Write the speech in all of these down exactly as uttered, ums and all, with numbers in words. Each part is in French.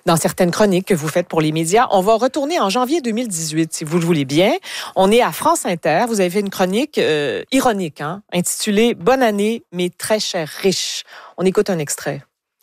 dans certaines chroniques que vous faites pour les médias. On va retourner en janvier deux mille dix-huit, si vous le voulez bien. On est à France Inter. Vous avez fait une chronique euh, ironique, hein, intitulée « Bonne année, mes très chers riches ». On écoute un extrait.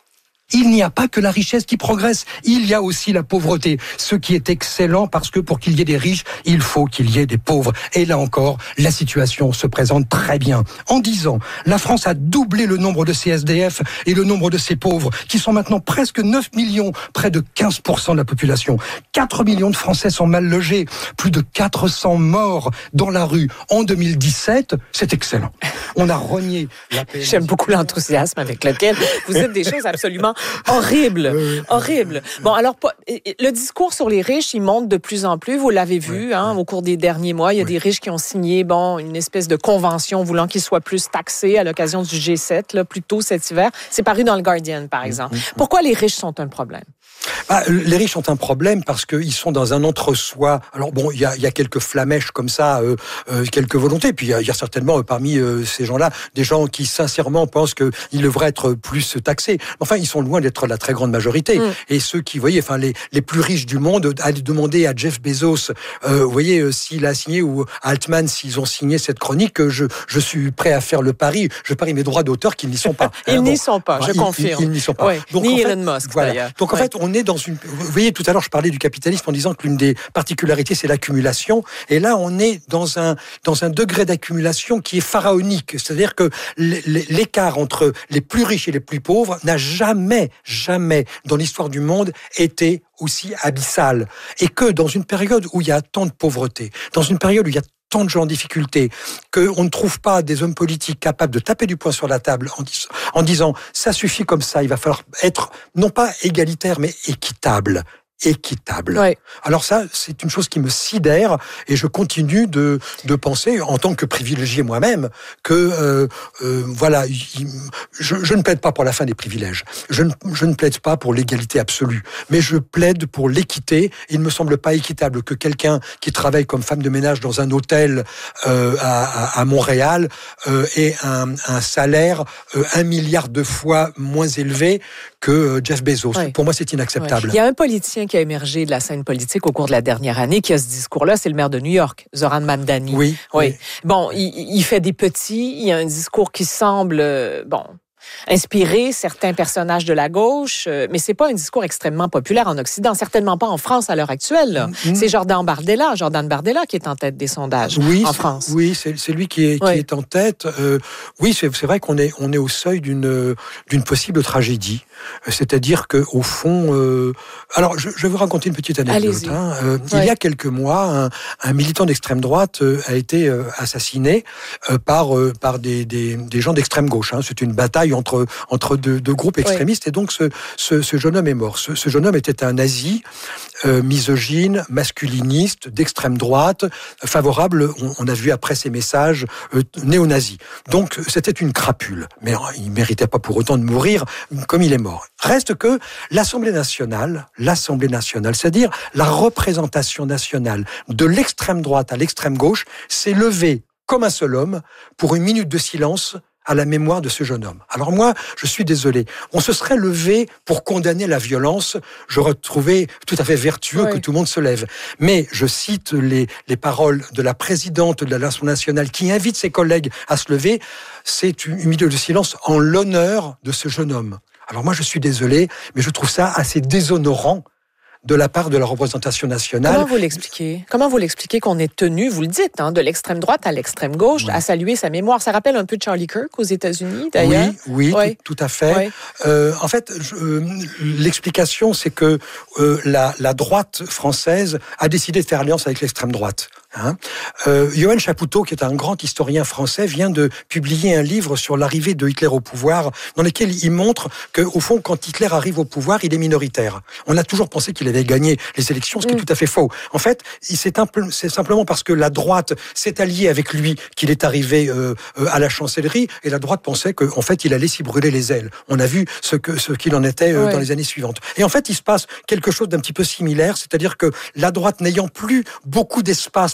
Il n'y a pas que la richesse qui progresse, il y a aussi la pauvreté. Ce qui est excellent parce que pour qu'il y ait des riches, il faut qu'il y ait des pauvres. Et là encore, la situation se présente très bien. En dix ans, la France a doublé le nombre de ses S D F et le nombre de ses pauvres, qui sont maintenant presque neuf millions, près de quinze pour cent de la population. quatre millions de Français sont mal logés, plus de quatre cents morts dans la rue. En deux mille dix-sept, c'est excellent. On a renié la P M. J'aime beaucoup l'enthousiasme avec lequel vous dites des choses absolument horrible, horrible. Bon, alors, le discours sur les riches, il monte de plus en plus. Vous l'avez vu, oui, hein, oui. Au cours des derniers mois. Il y a oui. des riches qui ont signé, bon, une espèce de convention voulant qu'ils soient plus taxés à l'occasion du G sept, là, plus tôt cet hiver. C'est paru dans le Guardian, par exemple. Mm-hmm. Pourquoi les riches sont un problème? Bah, les riches ont un problème parce qu'ils sont dans un entre-soi. Alors bon, il y a, y a quelques flamèches comme ça, euh, euh, quelques volontés. Puis il y, y a certainement euh, parmi euh, ces gens-là des gens qui sincèrement pensent qu'ils devraient être plus taxés. Enfin, ils sont loin d'être la très grande majorité. Mm. Et ceux qui, vous voyez, enfin les, les plus riches du monde, allaient demander à Jeff Bezos, euh, vous voyez, euh, s'il a signé ou à Altman s'ils ont signé cette chronique, euh, je, je suis prêt à faire le pari. Je parie mes droits d'auteur qu'ils n'y sont pas. Ils hein, n'y bon, sont pas, je ils, confirme. Ils, ils n'y sont pas. Oui. Donc, ni en fait, Elon Musk, voilà. d'ailleurs. Donc en oui. fait, on est dans une... Vous voyez, tout à l'heure, je parlais du capitalisme en disant que l'une des particularités, c'est l'accumulation. Et là, on est dans un, dans un degré d'accumulation qui est pharaonique. C'est-à-dire que l'écart entre les plus riches et les plus pauvres n'a jamais, jamais, dans l'histoire du monde, été aussi abyssal. Et que dans une période où il y a tant de pauvreté, dans une période où il y a tant de gens en difficulté, qu'on ne trouve pas des hommes politiques capables de taper du poing sur la table en, dis- en disant « ça suffit comme ça, il va falloir être non pas égalitaire, mais équitable ». équitable. Ouais. Alors ça, c'est une chose qui me sidère et je continue de, de penser, en tant que privilégié moi-même, que euh, euh, voilà, il, je, je ne plaide pas pour la fin des privilèges. Je ne, je ne plaide pas pour l'égalité absolue, mais je plaide pour l'équité. Il ne me semble pas équitable que quelqu'un qui travaille comme femme de ménage dans un hôtel euh, à, à Montréal euh, ait un, un salaire euh, un milliard de fois moins élevé que Jeff Bezos. Ouais. Pour moi, c'est inacceptable. Ouais. Il y a un politicien qui a émergé de la scène politique au cours de la dernière année qui a ce discours-là, c'est le maire de New York, Zoran Mamdani. Oui. Oui. oui. Bon, il, il fait des petits, il y a un discours qui semble, bon, inspirer certains personnages de la gauche, mais c'est pas un discours extrêmement populaire en Occident, certainement pas en France à l'heure actuelle. Mm-hmm. C'est Jordan Bardella, Jordan Bardella qui est en tête des sondages oui, en France. Oui, c'est, c'est lui qui est, oui. qui est en tête. Euh, oui, c'est, c'est vrai qu'on est, on est au seuil d'une, d'une possible tragédie. C'est-à-dire que au fond, euh... alors je, je vais vous raconter une petite anecdote. Hein. Euh, ouais. Il y a quelques mois, un, un militant d'extrême droite euh, a été euh, assassiné euh, par euh, par des, des des gens d'extrême gauche. Hein. C'est une bataille entre entre deux, deux groupes extrémistes ouais. et donc ce, ce ce jeune homme est mort. Ce, ce jeune homme était un nazi, euh, misogyne, masculiniste, d'extrême droite, favorable. On, on a vu après ses messages euh, néo-nazis. Donc c'était une crapule, mais il méritait pas pour autant de mourir comme il est mort. Reste que l'Assemblée nationale, l'Assemblée nationale, c'est-à-dire la représentation nationale de l'extrême droite à l'extrême gauche, s'est levée comme un seul homme pour une minute de silence à la mémoire de ce jeune homme. Alors moi, je suis désolé. On se serait levé pour condamner la violence. J'aurais trouvé tout à fait vertueux oui. que tout le monde se lève. Mais je cite les, les paroles de la présidente de l'Assemblée nationale qui invite ses collègues à se lever. C'est une minute de silence en l'honneur de ce jeune homme. Alors moi, je suis désolé, mais je trouve ça assez déshonorant de la part de la représentation nationale. Comment vous l'expliquez? Comment vous l'expliquez qu'on est tenu, vous le dites, hein, de l'extrême droite à l'extrême gauche, oui. à saluer sa mémoire? Ça rappelle un peu Charlie Kirk aux États-Unis, d'ailleurs. Oui, oui, oui. Tout, tout à fait. Oui. Euh, en fait, je, euh, l'explication, c'est que euh, la, la droite française a décidé de faire alliance avec l'extrême droite. Hein. Euh, Johan Chapoutot, qui est un grand historien français, vient de publier un livre sur l'arrivée de Hitler au pouvoir, dans lequel il montre que, au fond, quand Hitler arrive au pouvoir, il est minoritaire. On a toujours pensé qu'il avait gagné les élections, ce qui mmh. est tout à fait faux. En fait, c'est, un peu, c'est simplement parce que la droite s'est alliée avec lui qu'il est arrivé euh, à la chancellerie, et la droite pensait qu'en fait, il allait s'y brûler les ailes. On a vu ce, que, ce qu'il en était euh, ouais. dans les années suivantes. Et en fait, il se passe quelque chose d'un petit peu similaire, c'est-à-dire que la droite n'ayant plus beaucoup d'espace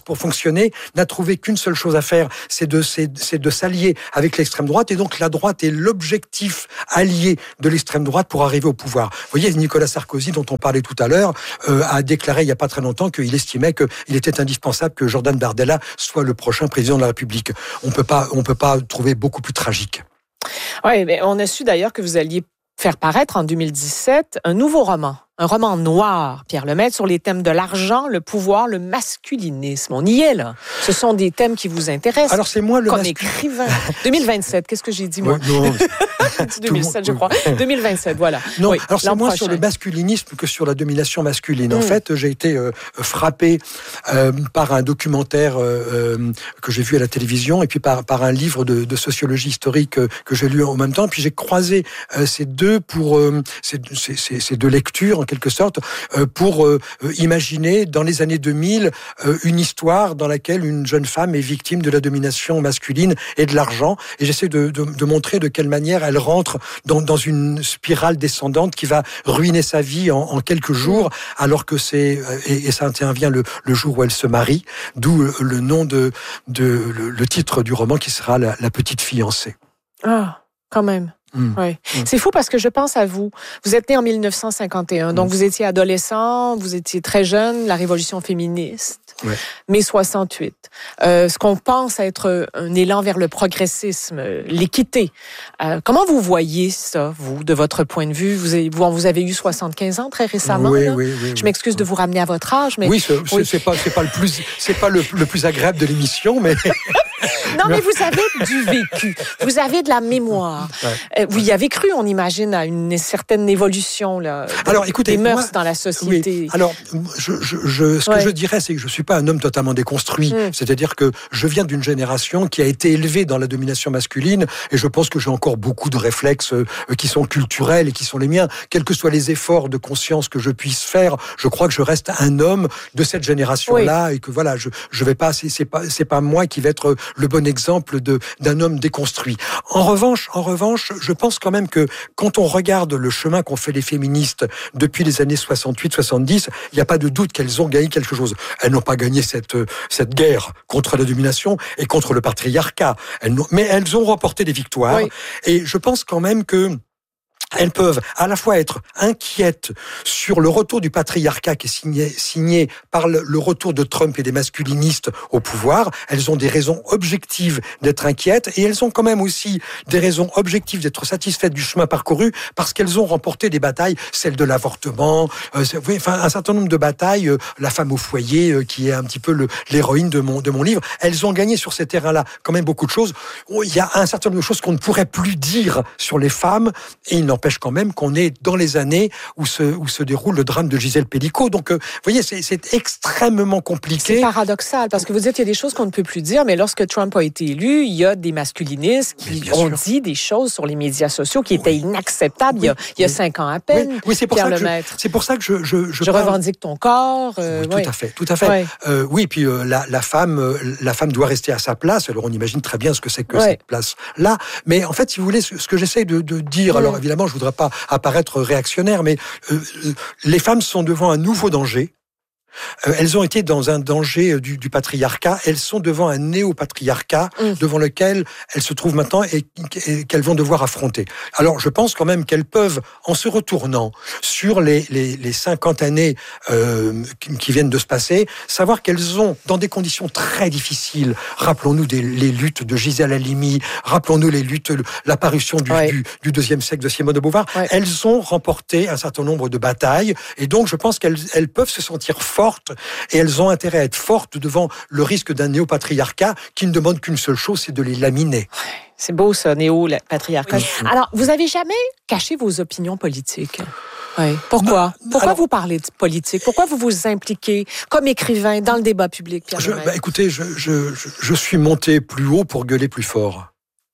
pour fonctionner, n'a trouvé qu'une seule chose à faire, c'est de, c'est, c'est de s'allier avec l'extrême droite. Et donc la droite est l'objectif allié de l'extrême droite pour arriver au pouvoir. Vous voyez, Nicolas Sarkozy, dont on parlait tout à l'heure, euh, a déclaré il n'y a pas très longtemps qu'il estimait qu'il était indispensable que Jordan Bardella soit le prochain président de la République. On peut pas, on peut pas trouver beaucoup plus tragique. Oui, mais on a su d'ailleurs que vous alliez faire paraître en deux mille dix-sept un nouveau roman. Un roman noir, Pierre Lemaitre, sur les thèmes de l'argent, le pouvoir, le masculinisme. On y est, là. Ce sont des thèmes qui vous intéressent. Alors, c'est moi le Comme mascul... écrivain. deux mille vingt-sept, qu'est-ce que j'ai dit, moi? Ouais, non. deux mille sept, je crois. deux mille vingt-sept, voilà. Non, oui, alors c'est moins prochain. sur le masculinisme que sur la domination masculine. En mmh. fait, j'ai été euh, frappé euh, par un documentaire euh, que j'ai vu à la télévision et puis par, par un livre de, de sociologie historique euh, que j'ai lu en même temps. Puis j'ai croisé euh, ces deux pour euh, ces, ces, ces, ces deux lectures, en quelque sorte, euh, pour euh, imaginer dans les années deux mille euh, une histoire dans laquelle une jeune femme est victime de la domination masculine et de l'argent. Et j'essaie de, de, de montrer de quelle manière elle rentre dans, dans une spirale descendante qui va ruiner sa vie en, en quelques jours, alors que c'est et, et ça intervient le, le jour où elle se marie, d'où le, le nom de, de le, le titre du roman qui sera la, la petite fiancée. Ah, quand même. Mmh. Oui. Mmh. C'est fou parce que je pense à vous. Vous êtes né en mille neuf cent cinquante et un, donc mmh. vous étiez adolescent, vous étiez très jeune, la révolution féministe, ouais. mai soixante-huit. Euh, ce qu'on pense être un élan vers le progressisme, l'équité. Euh, comment vous voyez ça, vous, de votre point de vue? Vous avez, vous, vous avez eu soixante-quinze ans très récemment. Oui, là. oui, oui. Je m'excuse oui. de vous ramener à votre âge, mais oui, c'est, oui. c'est pas, c'est pas le plus, c'est pas le, le plus agréable de l'émission, mais. Non, mais vous avez du vécu, vous avez de la mémoire. Ouais. Vous y avez cru, on imagine, à une certaine évolution là, de, alors, écoutez, des mœurs moi, dans la société. Oui. Alors, je, je, je, ce ouais. que je dirais, c'est que je ne suis pas un homme totalement déconstruit. Mmh. C'est-à-dire que je viens d'une génération qui a été élevée dans la domination masculine et je pense que j'ai encore beaucoup de réflexes euh, qui sont culturels et qui sont les miens. Quels que soient les efforts de conscience que je puisse faire, je crois que je reste un homme de cette génération-là oui. et que voilà, je je vais pas, c'est, c'est pas, c'est pas moi qui vais être le bon exemple de, d'un homme déconstruit. En revanche, en revanche, je pense quand même que quand on regarde le chemin qu'ont fait les féministes depuis les années soixante-huit soixante-dix, il n'y a pas de doute qu'elles ont gagné quelque chose. Elles n'ont pas gagné cette, cette guerre contre la domination et contre le patriarcat. Elles mais elles ont remporté des victoires. Oui. Et je pense quand même que elles peuvent à la fois être inquiètes sur le retour du patriarcat qui est signé, signé par le, le retour de Trump et des masculinistes au pouvoir. Elles ont des raisons objectives d'être inquiètes et elles ont quand même aussi des raisons objectives d'être satisfaites du chemin parcouru parce qu'elles ont remporté des batailles, celle de l'avortement, euh, enfin un certain nombre de batailles, euh, la femme au foyer euh, qui est un petit peu le, l'héroïne de mon, de mon livre. Elles ont gagné sur ces terrains-là quand même beaucoup de choses. Il y a un certain nombre de choses qu'on ne pourrait plus dire sur les femmes et il n'empêche quand même qu'on est dans les années où se, où se déroule le drame de Gisèle Pélicot. Donc, euh, vous voyez, c'est, c'est extrêmement compliqué. C'est paradoxal, parce que vous dites qu'il y a des choses qu'on ne peut plus dire, mais lorsque Trump a été élu, il y a des masculinistes qui ont sûr. dit des choses sur les médias sociaux qui étaient oui. inacceptables oui. il, y a, il y a cinq ans à peine. Oui, oui c'est, pour Pierre ça que Lemaitre. Je, c'est pour ça que je... Je, je, je parle... revendique ton corps. Euh, oui, tout ouais. à fait, tout à fait. Ouais. Euh, oui, puis euh, la, la, femme, euh, la femme doit rester à sa place. Alors, on imagine très bien ce que c'est que ouais. cette place-là. Mais en fait, si vous voulez, ce, ce que j'essaie de, de dire, ouais. alors évidemment, je ne voudrais pas apparaître réactionnaire, mais euh, les femmes sont devant un nouveau danger. Euh, elles ont été dans un danger du, du patriarcat. Elles sont devant un néo-patriarcat mmh. devant lequel elles se trouvent maintenant et, et qu'elles vont devoir affronter. Alors, je pense quand même qu'elles peuvent, en se retournant sur les, les, les cinquante années euh, qui, qui viennent de se passer, savoir qu'elles ont, dans des conditions très difficiles, rappelons-nous des, les luttes de Gisèle Halimi, rappelons-nous les luttes, l'apparition du, ouais. du, du deuxième siècle de Simone de Beauvoir, ouais. elles ont remporté un certain nombre de batailles et donc je pense qu'elles elles peuvent se sentir fortes et elles ont intérêt à être fortes devant le risque d'un néo-patriarcat qui ne demande qu'une seule chose, c'est de les laminer. C'est beau ça, néo-patriarcat. Oui. Alors, vous n'avez jamais caché vos opinions politiques? Oui. Pourquoi? Non, Pourquoi alors, vous parlez de politique? Pourquoi vous vous impliquez comme écrivain dans le débat public, Pierre je, bah, Écoutez, je, je, je, je suis monté plus haut pour gueuler plus fort.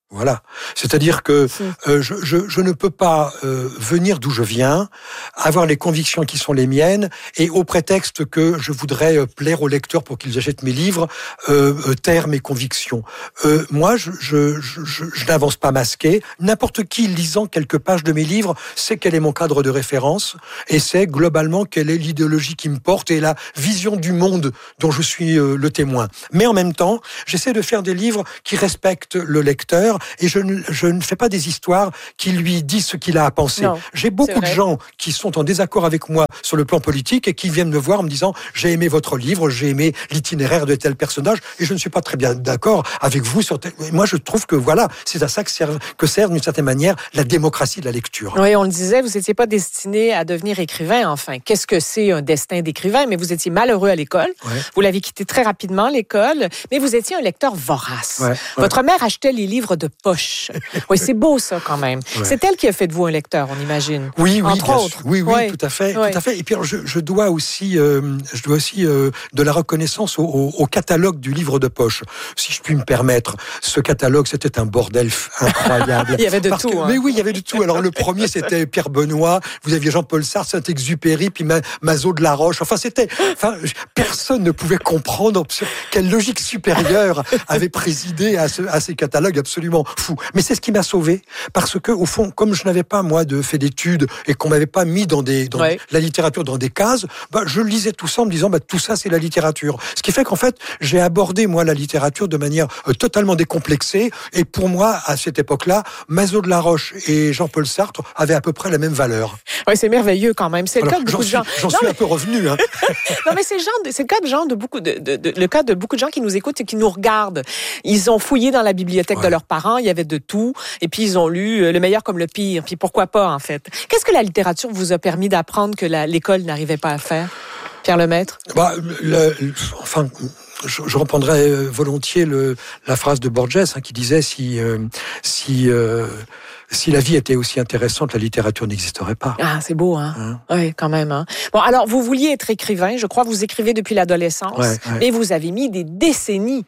Voilà. C'est-à-dire que euh, je, je, je ne peux pas euh, venir d'où je viens, avoir les convictions qui sont les miennes, et au prétexte que je voudrais plaire aux lecteurs pour qu'ils achètent mes livres, euh, euh, taire mes convictions. Euh, moi, je, je, je, je, je n'avance pas masqué. N'importe qui lisant quelques pages de mes livres sait quel est mon cadre de référence, et sait globalement quelle est l'idéologie qui me porte et la vision du monde dont je suis euh, le témoin. Mais en même temps, j'essaie de faire des livres qui respectent le lecteur, et je ne, je ne fais pas des histoires qui lui disent ce qu'il a à penser. Non, j'ai beaucoup de gens qui sont en désaccord avec moi sur le plan politique et qui viennent me voir en me disant « j'ai aimé votre livre, j'ai aimé l'itinéraire de tel personnage et je ne suis pas très bien d'accord avec vous sur tel... » Moi, je trouve que voilà, c'est à ça que sert, que sert d'une certaine manière la démocratie de la lecture. Oui, on le disait, vous n'étiez pas destiné à devenir écrivain, enfin. Qu'est-ce que c'est un destin d'écrivain? Mais vous étiez malheureux à l'école. Ouais. Vous l'avez quitté très rapidement, l'école, mais vous étiez un lecteur vorace. Ouais, ouais. Votre mère achetait les livres de poche. Oui, c'est beau ça quand même. Ouais. C'est elle qui a fait de vous un lecteur, on imagine. Oui, oui, entre bien autres. Sûr. Oui, oui, ouais. tout à fait, ouais. tout à fait. Et puis je, je dois aussi, euh, je dois aussi euh, de la reconnaissance au, au, au catalogue du livre de poche. Si je puis me permettre, ce catalogue, c'était un bordel incroyable. Il y avait de tout. Que, hein. Mais oui, il y avait de tout. Alors le premier, c'était Pierre Benoît. Vous aviez Jean-Paul Sartre, Saint-Exupéry, puis Mazo de la Roche. Enfin, c'était, enfin, personne ne pouvait comprendre quelle logique supérieure avait présidé à, ce, à ces catalogues absolument fous. Mais c'est ce qui m'a sauvé, parce que au fond, comme je n'avais pas moi de fait d'études et qu'on m'avait pas mis dans des dans ouais. la littérature dans des cases, bah je lisais tout ça en me disant bah tout ça c'est la littérature. Ce qui fait qu'en fait j'ai abordé moi la littérature de manière euh, totalement décomplexée, et pour moi à cette époque-là, Mazo de la Roche et Jean-Paul Sartre avaient à peu près la même valeur. Oui, c'est merveilleux quand même. C'est le Alors, cas de beaucoup suis, de gens. J'en non, suis mais... un peu revenu. Hein. non mais c'est le genre, de, c'est le cas de gens de beaucoup de, de, de le cas de beaucoup de gens qui nous écoutent et qui nous regardent. Ils ont fouillé dans la bibliothèque ouais. de leurs parents, il y avait de tout, et puis ils ont lu le meilleur comme le pire. Puis pourquoi pas en fait. Qu'est-ce que la littérature vous a permis d'apprendre que la, l'école n'arrivait pas à faire, Pierre Lemaître? Bah, le, le, enfin. Je, je reprendrais volontiers le, la phrase de Borges hein, qui disait si euh, si euh, si la vie était aussi intéressante, la littérature n'existerait pas. Ah, c'est beau, hein, hein? Oui, quand même. Hein. Bon, alors vous vouliez être écrivain. Je crois que vous écrivez depuis l'adolescence, ouais, ouais. mais vous avez mis des décennies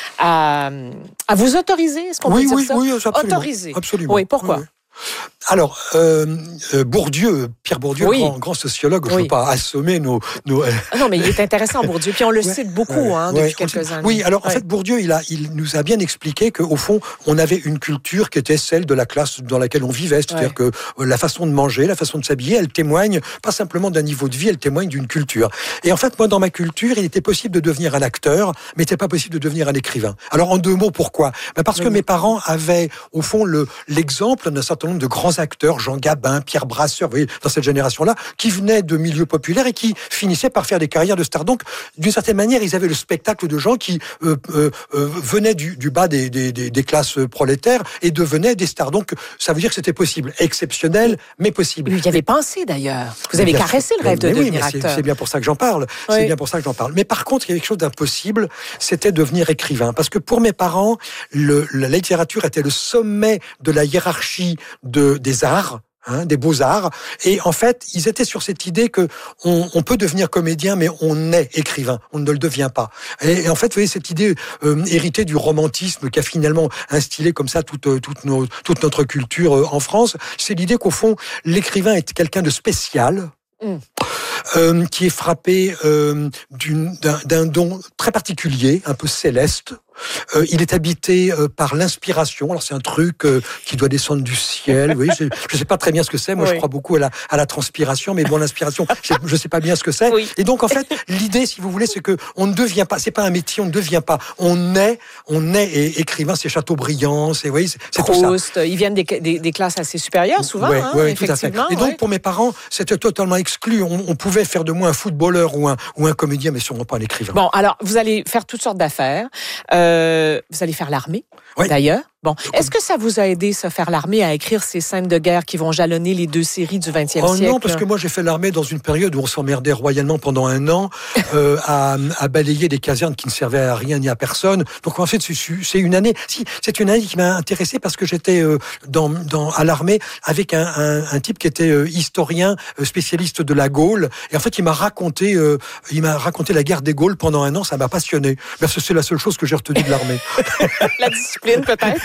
à à vous autoriser. Est-ce qu'on oui, peut dire oui, ça? Oui, absolument. Autoriser. Absolument. Oui, pourquoi? Oui, oui. Alors, euh, Bourdieu, Pierre Bourdieu, oui. grand, grand sociologue, je ne oui. veux pas assommer nos... nos... Ah non, mais il est intéressant, Bourdieu, puis on le ouais, cite beaucoup ouais, hein, depuis ouais, quelques années. Oui, alors ouais. en fait, Bourdieu, il, a, il nous a bien expliqué qu'au fond, on avait une culture qui était celle de la classe dans laquelle on vivait, c'est-à-dire ouais. que la façon de manger, la façon de s'habiller, elle témoigne pas simplement d'un niveau de vie, elle témoigne d'une culture. Et en fait, moi, dans ma culture, il était possible de devenir un acteur, mais il n'était pas possible de devenir un écrivain. Alors, en deux mots, pourquoi ? Ben Parce que oui. mes parents avaient, au fond, le, l'exemple d'un certain nombre de grands acteurs, Jean Gabin, Pierre Brasseur, vous voyez, dans cette génération-là, qui venaient de milieux populaires et qui finissaient par faire des carrières de stars. Donc, d'une certaine manière, ils avaient le spectacle de gens qui euh, euh, euh, venaient du, du bas des, des, des, des classes prolétaires et devenaient des stars. Donc, ça veut dire que c'était possible. Exceptionnel, mais possible. Vous y avez pensé, d'ailleurs. Vous avez caressé le rêve de devenir oui, acteur. C'est, c'est bien pour ça que j'en parle. Oui. C'est bien pour ça que j'en parle. Mais par contre, il y a quelque chose d'impossible, c'était devenir écrivain. Parce que pour mes parents, le, la littérature était le sommet de la hiérarchie de, des arts. Hein, des beaux-arts, et en fait, ils étaient sur cette idée que on, on peut devenir comédien, mais on est écrivain, on ne le devient pas. Et, et en fait, vous voyez, cette idée euh, héritée du romantisme qui a finalement instillé comme ça toute, toute, nos, toute notre culture euh, en France, c'est l'idée qu'au fond, l'écrivain est quelqu'un de spécial, mmh. euh, qui est frappé euh, d'une, d'un, d'un don très particulier, un peu céleste. Euh, il est habité euh, par l'inspiration. Alors c'est un truc euh, qui doit descendre du ciel. Oui, je ne sais pas très bien ce que c'est. Moi, oui. je crois beaucoup à la, à la transpiration, mais bon, l'inspiration, je ne sais pas bien ce que c'est. Oui. Et donc, en fait, l'idée, si vous voulez, c'est que on ne devient pas. C'est pas un métier, on ne devient pas. On est, on est et écrivain. C'est Chateaubriand, c'est oui, c'est, c'est tout ça. Ils viennent des, des, des classes assez supérieures, souvent. Oui, hein, oui, tout à fait. Et donc, ouais. pour mes parents, c'était totalement exclu. On, on pouvait faire de moi un footballeur ou un ou un comédien, mais sûrement pas un écrivain. Bon, alors, vous allez faire toutes sortes d'affaires. Euh, vous allez faire l'armée, oui. d'ailleurs. Bon, est-ce que ça vous a aidé, ça, faire l'armée, à écrire ces scènes de guerre qui vont jalonner les deux séries du vingtième oh siècle? Non, parce que moi, j'ai fait l'armée dans une période où on s'emmerdait royalement pendant un an euh, à, à balayer des casernes qui ne servaient à rien ni à personne. Donc, en fait, c'est une année... Si, c'est une année qui m'a intéressé parce que j'étais euh, dans, dans, à l'armée avec un, un, un type qui était euh, historien, euh, spécialiste de la Gaule. Et en fait, il m'a raconté, euh, il m'a raconté la guerre des Gaules pendant un an. Ça m'a passionné. Parce que c'est la seule chose que j'ai retenue de l'armée. La discipline, peut-être.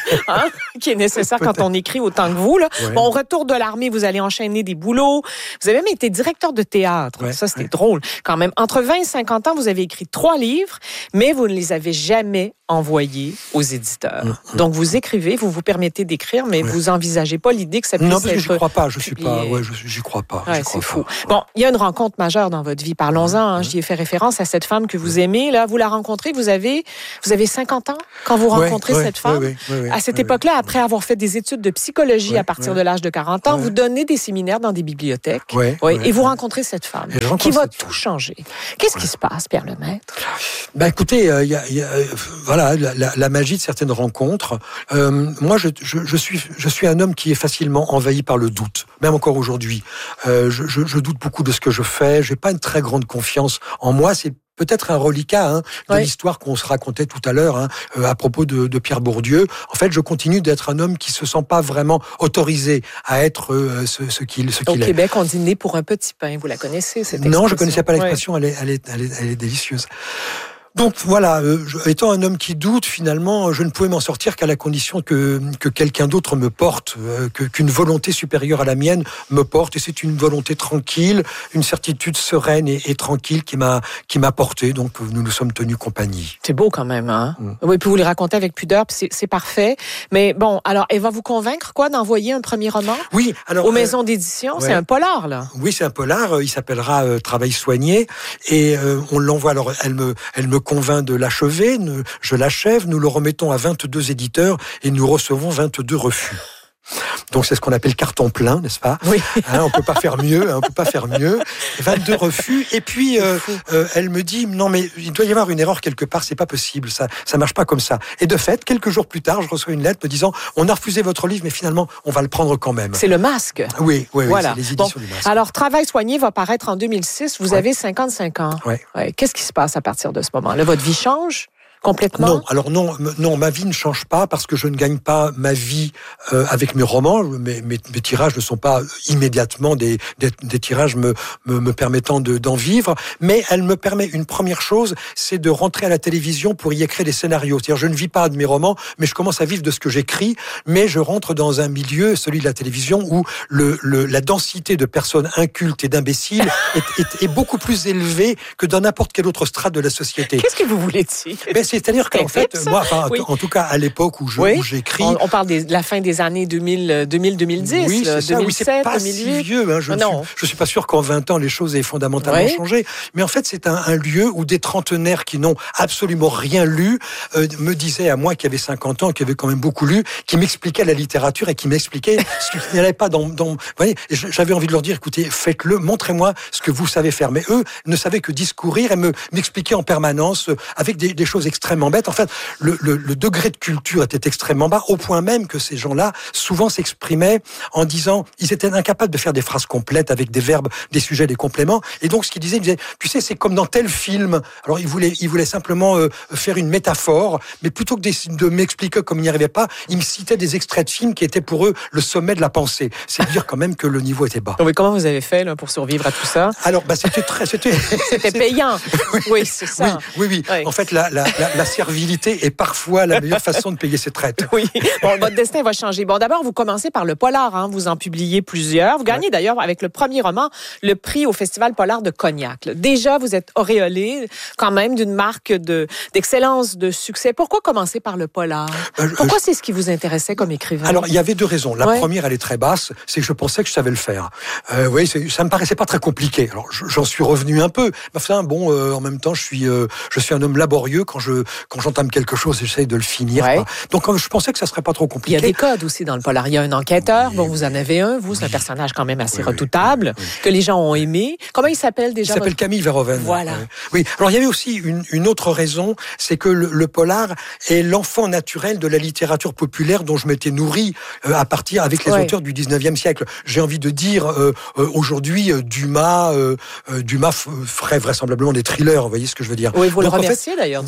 hein, qui est nécessaire Peut-être. quand on écrit autant que vous. Là. Ouais. Bon, au retour de l'armée, vous allez enchaîner des boulots. Vous avez même été directeur de théâtre. Ouais, ça, c'était ouais. drôle. Quand même, entre vingt et cinquante ans, vous avez écrit trois livres, mais vous ne les avez jamais envoyés aux éditeurs. Mmh. Donc, vous écrivez, vous vous permettez d'écrire, mais ouais. vous envisagez pas l'idée que ça puisse Non, parce que être j'y crois pas. Je suis publié. pas. Ouais, je, j'y crois pas. Ouais, j'y crois c'est pas. fou. Bon, il y a une rencontre majeure dans votre vie. Parlons-en. Hein. J'y ai fait référence à cette femme que vous aimez. Là, vous la rencontrez. Vous avez, vous avez cinquante ans quand vous rencontrez ouais, ouais, cette femme. ouais, ouais, ouais, à cette ouais, époque-là, après avoir fait des études de psychologie ouais, à partir ouais. de l'âge de quarante ans, ouais. vous donnez des séminaires dans des bibliothèques. Ouais, ouais, ouais, et vous ouais. rencontrez cette femme Et je rencontre qui va cette tout femme. changer. Qu'est-ce Ouais. qui se passe, Pierre Lemaître? Ben écoutez, il euh, y a, y a, euh, voilà la, la, la magie de certaines rencontres. Euh, moi, je, je, je suis, je suis un homme qui est facilement envahi par le doute, même encore aujourd'hui. Euh, je, je, je doute beaucoup de ce que je fais. J'ai pas une très grande confiance en moi. C'est peut-être un reliquat hein, de oui. l'histoire qu'on se racontait tout à l'heure hein, euh, à propos de, de Pierre Bourdieu. En fait, je continue d'être un homme qui se sent pas vraiment autorisé à être euh, ce, ce qu'il, ce Au qu'il est. Québec, on dit né pour un petit pain. Vous la connaissez, cette expression? Non, je connaissais pas l'expression. Ouais. Elle est, elle est, elle est, elle est délicieuse. Donc voilà, euh, je, étant un homme qui doute, finalement, je ne pouvais m'en sortir qu'à la condition que, que quelqu'un d'autre me porte, euh, que, qu'une volonté supérieure à la mienne me porte. Et c'est une volonté tranquille, une certitude sereine et, et tranquille qui m'a, qui m'a porté. Donc nous nous sommes tenus compagnie. C'est beau quand même, hein? Mm. Oui, puis vous les racontez avec pudeur, puis c'est, c'est parfait. Mais bon, alors, elle va vous convaincre, quoi, d'envoyer un premier roman? Oui, alors. Aux euh, maisons d'édition, ouais. c'est un polar, là. Oui, c'est un polar. euh, Il s'appellera euh, Travail soigné. Et euh, on l'envoie. Alors, elle me, elle me convainc de l'achever. ne- Je l'achève. Nous le remettons à vingt-deux éditeurs et nous recevons vingt-deux refus. Donc c'est ce qu'on appelle carton plein, n'est-ce pas? Oui. Hein, on peut pas faire mieux. Hein, on peut pas faire mieux. vingt-deux refus. Et puis euh, euh, elle me dit non mais il doit y avoir une erreur quelque part. C'est pas possible. Ça, ça marche pas comme ça. Et de fait, quelques jours plus tard, je reçois une lettre me disant on a refusé votre livre, mais finalement on va le prendre quand même. C'est le masque. Oui, oui, oui. Voilà. C'est les Bon, éditions du Masque. alors, Travail soigné va paraître en deux mille six. Vous Ouais. avez cinquante-cinq ans. Ouais. Ouais. Qu'est-ce qui se passe à partir de ce moment-là? Votre vie change complètement? Non, alors non, m- non, ma vie ne change pas parce que je ne gagne pas ma vie euh, avec mes romans. Mes, mes, mes tirages ne sont pas immédiatement des, des, des tirages me, me, me permettant de, d'en vivre, mais elle me permet une première chose, c'est de rentrer à la télévision pour y écrire des scénarios. C'est-à-dire, je ne vis pas de mes romans, mais je commence à vivre de ce que j'écris, mais je rentre dans un milieu, celui de la télévision, où le, le, la densité de personnes incultes et d'imbéciles est, est, est beaucoup plus élevée que dans n'importe quelle autre strate de la société. Qu'est-ce que vous voulez dire? Ben, c'est-à-dire qu'en fait, Terrible, ça. moi, enfin, Oui. en tout cas, à l'époque où, je, Oui. où j'écris... On, on parle des- de la fin des années deux mille, deux mille, deux mille dix, oui, là, c'est ça, oui, c'est deux mille sept, pas deux mille si huit. vieux. Hein, je, Ah, ne non. suis, je suis pas sûr qu'en vingt ans, les choses aient fondamentalement Oui. changé. Mais en fait, c'est un, un lieu où des trentenaires qui n'ont absolument rien lu euh, me disaient à moi, qui avait cinquante ans, qui avait quand même beaucoup lu, qui m'expliquaient la littérature et qui m'expliquaient ce qui n'allait pas dans... dans vous voyez, j'avais envie de leur dire, écoutez, faites-le, montrez-moi ce que vous savez faire. Mais eux ne savaient que discourir et me, m'expliquer en permanence euh, avec des, des choses extrêmement bêtes. En fait, le, le, le degré de culture était extrêmement bas, au point même que ces gens-là souvent s'exprimaient en disant, ils étaient incapables de faire des phrases complètes avec des verbes, des sujets, des compléments. Et donc, ce qu'ils disaient, ils disaient, tu sais, c'est comme dans tel film. Alors, ils voulaient, ils voulaient simplement euh, faire une métaphore, mais plutôt que de, de m'expliquer comme ils n'y arrivaient pas, ils me citaient des extraits de films qui étaient pour eux le sommet de la pensée. C'est dire quand même que le niveau était bas. Oui, comment vous avez fait là, pour survivre à tout ça? Alors, bah, c'était très, c'était, C'était payant. Oui, Oui, c'est ça. Oui, oui, oui. Oui. En fait, la, la, la, la servilité est parfois la meilleure façon de payer ses traites. Oui. Bon, votre destin va changer. Bon, d'abord, vous commencez par le polar, hein. Vous en publiez plusieurs. Vous gagnez Ouais. d'ailleurs avec le premier roman le prix au Festival Polar de Cognac. Là. Déjà, vous êtes auréolé quand même d'une marque de d'excellence, de succès. Pourquoi commencer par le polar? Ben, je- Pourquoi c'est ce qui vous intéressait comme écrivain? Alors, il y avait deux raisons. La Ouais. première, elle est très basse, c'est que je pensais que je savais le faire. Euh, oui, c'est, ça me paraissait pas très compliqué. Alors, j'en suis revenu un peu. Enfin, bon, euh, en même temps, je suis, euh, je suis un homme laborieux. Quand je, quand j'entame quelque chose, j'essaye de le finir. Ouais. Quoi. Donc, euh, je pensais que ça serait pas trop Il y compliqué. a des codes aussi dans le polar. Il y a un enquêteur. Oui, Bon, vous en oui. avez un. Vous, c'est un Oui. personnage quand même assez Oui, oui, redoutable, oui, oui. que les gens ont aimé. Comment il s'appelle Il déjà? s'appelle votre- Camille Verhoeven. Voilà. Ouais. Oui. Alors il y avait aussi une, une autre raison, c'est que le, le polar est l'enfant naturel de la littérature populaire dont je m'étais nourri euh, à partir avec les Ouais. auteurs du dix-neuvième siècle. J'ai envie de dire euh, euh, aujourd'hui euh, Dumas, euh, euh, Dumas f- ferait vraisemblablement des thrillers. Vous voyez ce que je veux dire? Oui, vous le Donc, en fait, remerciez d'ailleurs. Dumas, oui, là. oui,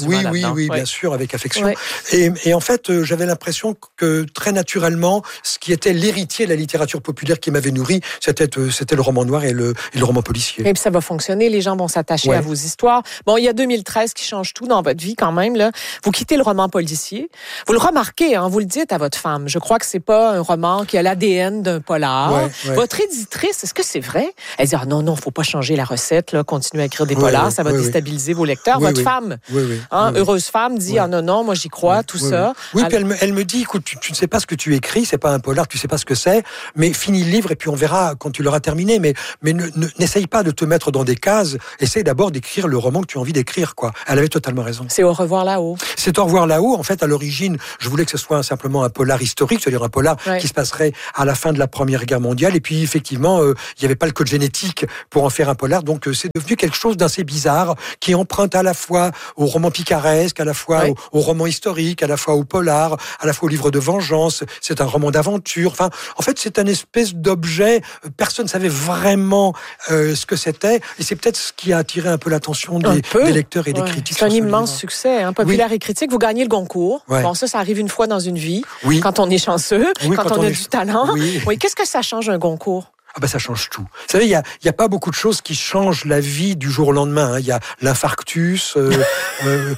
Oui, hein. oui, ouais. bien sûr, avec affection. Ouais. Et, et en fait, euh, j'avais l'impression que très naturellement, ce qui était l'héritier de la littérature populaire qui m'avait nourri, c'était, euh, c'était le roman noir et le, et le roman policier. Et puis ça va fonctionner, les gens vont s'attacher ouais. à vos histoires. Bon, il y a deux mille treize qui change tout dans votre vie quand même. Là. Vous quittez le roman policier. Vous le remarquez, hein, vous le dites à votre femme. Je crois que c'est pas un roman qui a l'A D N d'un polar. Ouais, ouais. Votre éditrice, est-ce que c'est vrai? Elle dit, ah, non, non, faut pas changer la recette, là, continuer à écrire des polars, ouais, ça va ouais, déstabiliser ouais. vos lecteurs. Oui, votre oui. femme, oui, oui. Hein, oui, heureuse femme, dit, oui. ah non, non, moi j'y crois, oui, tout oui, ça. Oui, Alors... puis elle me, elle me dit, écoute, tu, tu ne sais pas ce que tu écris, c'est pas un polar, tu sais pas ce que c'est, mais finis le livre et puis on verra quand tu l'auras terminé. Mais, mais ne, ne, n'essaye pas de te mettre dans des cases, essaye d'abord d'écrire le roman que tu as envie d'écrire, quoi. Elle avait totalement raison. C'est Au revoir là-haut. C'est Au revoir là-haut. En fait, à l'origine, je voulais que ce soit simplement un polar historique, c'est-à-dire un polar ouais. qui se passerait à la fin de la Première Guerre mondiale. Et puis, effectivement, euh, il n'y avait pas le code génétique pour en faire un polar. Donc, euh, c'est devenu quelque chose d'assez bizarre, qui emprunte à la fois au roman picaresque, à la fois ouais. au, au roman historique, à la fois au polar, à la fois au livre de vengeance. C'est un roman d'aventure. Enfin, en fait, c'est un espèce d'objet. Personne ne savait vraiment euh, ce que c'était. Et c'est peut-être ce qui a attiré un peu l'attention des, des lecteurs et des ouais. critiques. C'est un immense livre. Succès, hein, populaire oui. et critique. Vous gagnez le Goncourt. Ouais. Bon, ça, ça arrive une fois dans une vie. Oui. Quand on est chanceux, oui, quand, quand on, on a est... du talent. Oui. oui. Qu'est-ce que ça change un Concours? Ah ben ça change tout. Vous savez, il y a, il y a pas beaucoup de choses qui changent la vie du jour au lendemain. Hein. Il y a l'infarctus, euh, euh,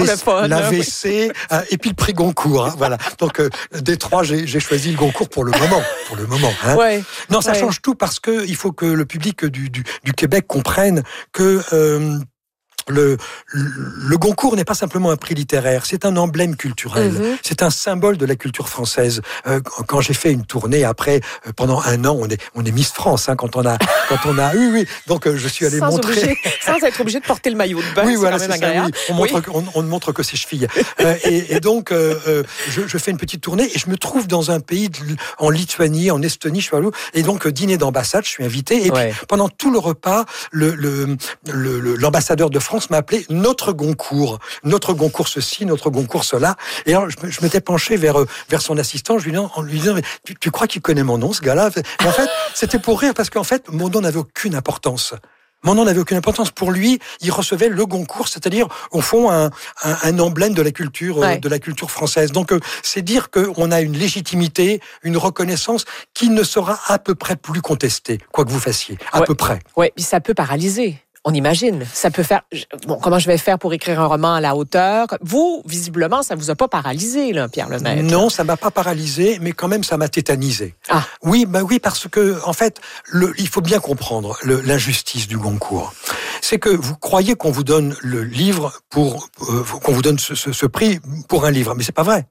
l'A V C, oui. euh, et puis le prix Goncourt. Hein, voilà. Donc euh, des trois, j'ai, j'ai choisi le Goncourt pour le moment. Pour le moment. Hein. Ouais. Non, ça ouais. change tout parce que il faut que le public du, du, du Québec comprenne que. Euh, Le, le Goncourt n'est pas simplement un prix littéraire, c'est un emblème culturel, mmh. c'est un symbole de la culture française. Euh, quand j'ai fait une tournée après, euh, pendant un an, on est on est Miss France hein, quand on a quand on a oui oui. Donc euh, je suis allé sans montrer obligé, sans être obligé de porter le maillot de bain. Oui voilà c'est c'est ça. Oui. On montre oui. on, on ne montre que ses chevilles. euh, et, et donc euh, euh, je, je fais une petite tournée et je me trouve dans un pays de, en Lituanie, en Estonie, je suis allé et donc euh, dîner d'ambassade, je suis invité et ouais. puis pendant tout le repas, le, le, le, le l'ambassadeur de France m'a appelé notre Goncourt, notre Goncourt ceci, notre Goncourt cela. Et alors, je, je m'étais penché vers vers son assistant, je lui disais, en lui disant, mais tu, tu crois qu'il connaît mon nom, ce gars-là? Et en fait, c'était pour rire parce qu'en fait, mon nom n'avait aucune importance. Mon nom n'avait aucune importance. Pour lui, il recevait le Goncourt, c'est-à-dire, au fond, un, un, un emblème de la culture, ouais. de la culture française. Donc, c'est dire qu'on a une légitimité, une reconnaissance qui ne sera à peu près plus contestée, quoi que vous fassiez. À ouais. peu près. Ouais, puis ça peut paralyser. On imagine. Ça peut faire... Bon, comment je vais faire pour écrire un roman à la hauteur? Vous, visiblement, ça vous a pas paralysé, là, Pierre Lemaitre. Non, ça m'a pas paralysé, mais quand même, ça m'a tétanisé. Ah. Oui, bah oui, parce que, en fait, le, il faut bien comprendre le, l'injustice du Goncourt. C'est que vous croyez qu'on vous donne le livre pour... Euh, qu'on vous donne ce, ce, ce prix pour un livre, mais c'est pas vrai.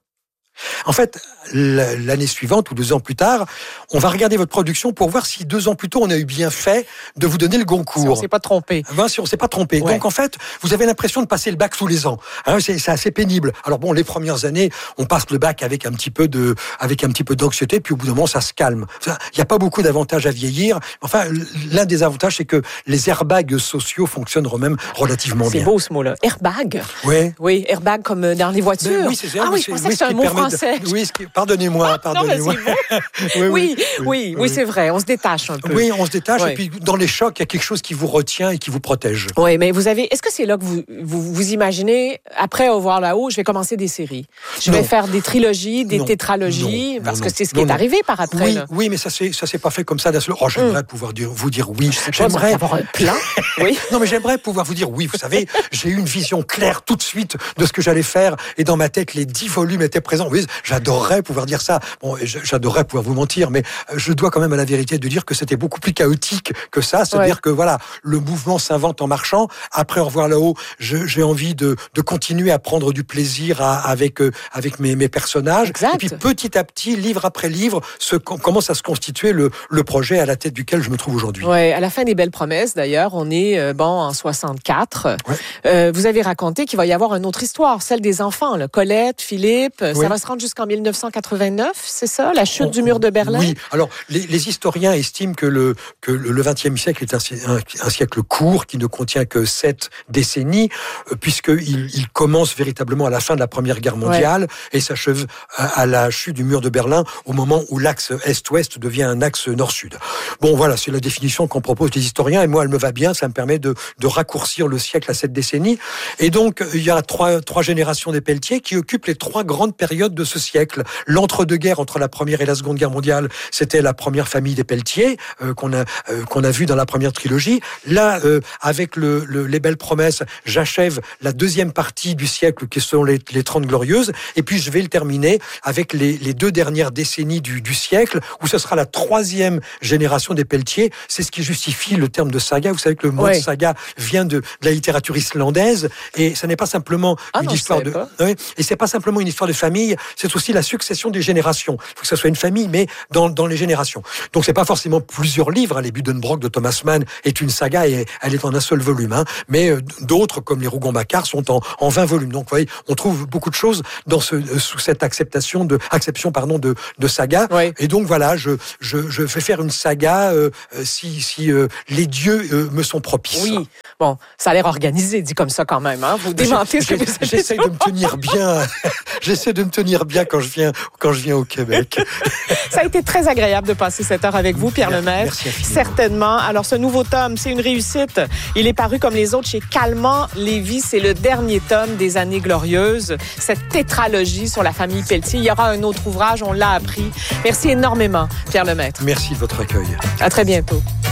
En fait, l'année suivante ou deux ans plus tard, on va regarder votre production pour voir si deux ans plus tôt on a eu bien fait de vous donner le Goncourt. Si on s'est pas trompé. Ben, si on s'est pas trompé. Ouais. Donc en fait, vous avez l'impression de passer le bac tous les ans. Hein, c'est, c'est assez pénible. Alors bon, les premières années, on passe le bac avec un petit peu de, avec un petit peu d'anxiété, puis au bout d'un moment, ça se calme. Il n'y a pas beaucoup d'avantages à vieillir. Enfin, l'un des avantages, c'est que les airbags sociaux fonctionnent même relativement c'est bien. C'est beau ce mot-là. Airbag. Oui. Oui, airbag comme dans les voitures. Ben, oui, c'est ça. Ah oui, je pensais que c'était un mot français. De... Oui, ce qui... pardonnez-moi, pardonnez-moi. Non, mais c'est bon. oui, oui, oui, oui, oui, oui, c'est vrai. On se détache un peu. Oui, on se détache. Ouais. Et puis, dans les chocs, il y a quelque chose qui vous retient et qui vous protège. Oui, mais vous avez. Est-ce que c'est là que vous vous, vous imaginez après Au revoir là-haut, je vais commencer des séries, je non. vais faire des trilogies, des non. tétralogies, non. parce non. que c'est ce qui non, est non. arrivé par après. Oui, là. oui, mais ça c'est ça s'est pas fait comme ça d'un seul. Oh, j'aimerais mm. pouvoir dire, vous dire oui. J'aimerais avoir un plan. Oui. Non, mais j'aimerais pouvoir vous dire oui. Vous savez, j'ai eu une vision claire tout de suite de ce que j'allais faire et dans ma tête les dix volumes étaient présents. Oui, j'adorerais pouvoir dire ça. Bon, j'adorerais pouvoir vous mentir, mais je dois quand même à la vérité de dire que c'était beaucoup plus chaotique que ça. C'est-à-dire ouais. que voilà, le mouvement s'invente en marchant. Après Au revoir là-haut, je, j'ai envie de, de continuer à prendre du plaisir à, avec euh, avec mes, mes personnages. Exact. Et puis petit à petit, livre après livre, se, commence à se constituer le, le projet à la tête duquel je me trouve aujourd'hui. Ouais, à la fin des Belles Promesses, d'ailleurs, on est euh, bon en soixante-quatre. Ouais. Euh, vous avez raconté qu'il va y avoir une autre histoire, celle des enfants, là. Colette, Philippe. Ouais. Ça va, se rendre jusqu'en mille neuf cent quatre-vingt-neuf, c'est ça, la chute on, du mur de Berlin? Oui, alors les, les historiens estiment que le, que le vingtième siècle est un, un, un siècle court, qui ne contient que sept décennies, puisqu'il il commence véritablement à la fin de la Première Guerre mondiale, ouais. et s'achève à, à la chute du mur de Berlin, au moment où l'axe Est-Ouest devient un axe Nord-Sud. Bon, voilà, c'est la définition qu'on propose les historiens, et moi, elle me va bien, ça me permet de, de raccourcir le siècle à sept décennies. Et donc, il y a trois, trois générations des Pelletier qui occupent les trois grandes périodes de ce siècle. L'entre-deux-guerres, entre la Première et la Seconde Guerre mondiale, c'était la première famille des Pelletier, euh, qu'on a, euh, qu'on a vu dans la première trilogie. Là, euh, avec le, le, les Belles Promesses, j'achève la deuxième partie du siècle, qui sont les, les Trente Glorieuses, et puis je vais le terminer avec les, les deux dernières décennies du, du siècle, où ce sera la troisième génération des Pelletier. C'est ce qui justifie le terme de saga. Vous savez que le mot ouais. saga vient de, de la littérature islandaise, et ça n'est pas simplement ah une non, histoire de... Oui, et c'est pas simplement une histoire de famille, c'est aussi la succession des générations. Il faut que ça soit une famille, mais dans, dans les générations. Donc c'est pas forcément plusieurs livres. Les Buddenbrook de Thomas Mann est une saga, et elle est en un seul volume. Hein. Mais euh, d'autres, comme les Rougon-Macquart, sont en, en vingt volumes. Donc vous voyez, on trouve beaucoup de choses dans ce, euh, sous cette acceptation de, acception pardon, de, de saga. Oui. Et donc voilà, je, je, je vais faire une saga euh, si, si euh, les dieux euh, me sont propices. Oui, bon, ça a l'air organisé, dit comme ça quand même. Hein. Vous démentez ce que vous avez J'essaie de me tenir bien. J'essaie de me tenir bien quand je viens, quand je viens au Québec. Ça a été très agréable de passer cette heure avec vous, Pierre Lemaitre. Merci infiniment. Certainement. Alors, ce nouveau tome, c'est une réussite. Il est paru comme les autres chez Calment Lévy. C'est le dernier tome des Années Glorieuses. Cette tétralogie sur la famille Pelletier. Il y aura un autre ouvrage, on l'a appris. Merci énormément, Pierre Lemaitre. Merci de votre accueil. À très bientôt.